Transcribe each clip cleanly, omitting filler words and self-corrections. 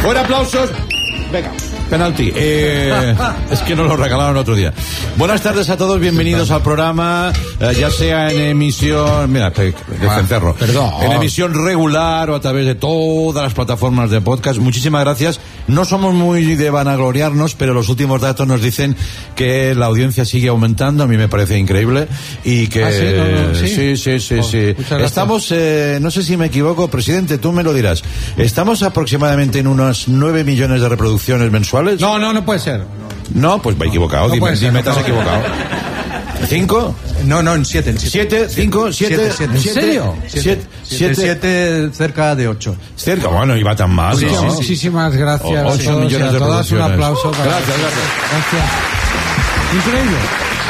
Fuera aplausos. Venga. Penalti. Es que nos lo regalaron otro día. Buenas tardes a todos, bienvenidos al programa, ya sea en emisión, mira, te encerro. Perdón. En emisión regular o a través de todas las plataformas de podcast. Muchísimas gracias. No somos muy de vanagloriarnos, pero los últimos datos nos dicen que la audiencia sigue aumentando. A mí me parece increíble y que sí. Estamos, no sé si me equivoco, presidente, tú me lo dirás. Estamos aproximadamente en unos 9 millones de reproducciones mensuales. No puede ser. No, pues va equivocado. Dime, te has equivocado. ¿5? No, en 7. ¿7? ¿5? ¿7? ¿En serio? 7 cerca de 8. Cerca, bueno, iba tan mal. Sí, ¿no? Muchísimas gracias. 8 millones de todas, un reproducciones. aplauso. Gracias. Increíble.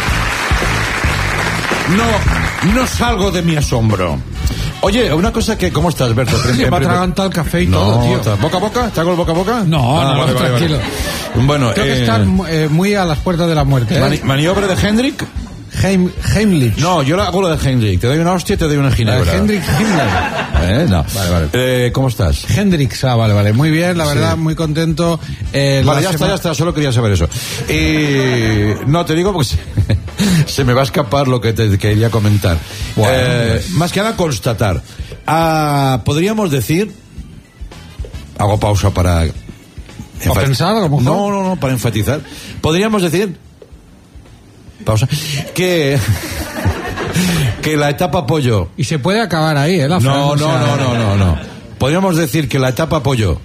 No salgo de mi asombro. Oye, una cosa que... ¿Cómo estás, Berto? Se va a atragantar el café y todo, tío. ¿Boca a boca? ¿Te hago el boca a boca? No, vale, tranquilo. Bueno, tengo que estar muy a las puertas de la muerte. ¿Maniobra de Hendrik? Heimlich. No, yo hago lo de Hendrik. Te doy una hostia y te doy una ginebra. Hendrik Himmler. No. Vale. ¿Cómo estás? Hendrix, vale. Muy bien, la verdad, muy contento. Vale, ya está. Solo quería saber eso. No, te digo porque se me va a escapar lo que te quería comentar. Bueno, más que nada constatar. Podríamos decir... Hago pausa para pensar, a lo mejor. No, para enfatizar. Podríamos decir... Pausa. Que la etapa pollo... Y se puede acabar ahí, la No. Podríamos decir que la etapa pollo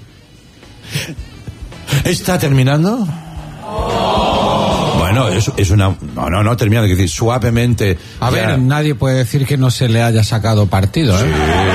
está terminando. Bueno, es una... No, termina de decir suavemente. A ver, nadie puede decir que no se le haya sacado partido, ¿eh?